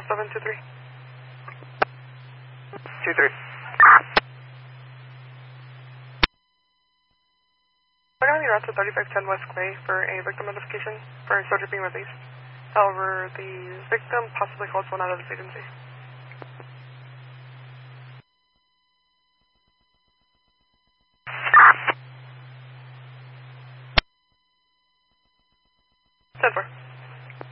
723. 23. We're going to be route to 3510 West Clay for a victim identification for a soldier being released. However, the victim possibly holds one out of this agency. Ten 4.